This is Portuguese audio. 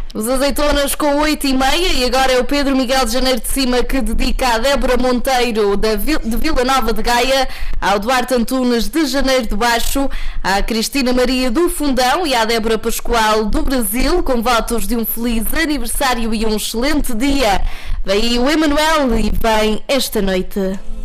Os azeitonas com 8h30 e agora é o Pedro Miguel de Janeiro de Cima que dedica a Débora Monteiro de Vila Nova de Gaia, ao Duarte Antunes de Janeiro de Baixo, à Cristina Maria do Fundão e à Débora Pascoal do Brasil, com votos de um feliz aniversário e um excelente dia. Daí o Emanuel e vem esta noite.